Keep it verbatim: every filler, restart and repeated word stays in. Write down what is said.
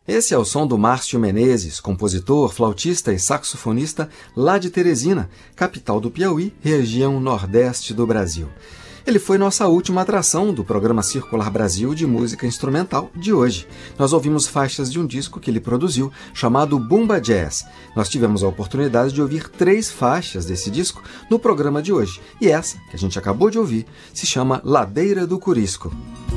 Esse é o som do Márcio Menezes, compositor, flautista e saxofonista lá de Teresina, capital do Piauí, região nordeste do Brasil. Ele foi nossa última atração do programa Circular Brasil de música instrumental de hoje. Nós ouvimos faixas de um disco que ele produziu, chamado Bumba Jazz. Nós tivemos a oportunidade de ouvir três faixas desse disco no programa de hoje. E essa, que a gente acabou de ouvir, se chama Ladeira do Curisco.